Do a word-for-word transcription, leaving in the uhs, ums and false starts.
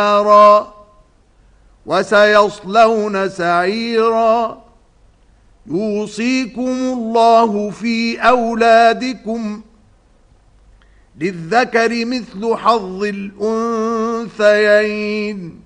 نارا وسيصلون سعيرا. يوصيكم الله في أولادكم للذكر مثل حظ الأنثيين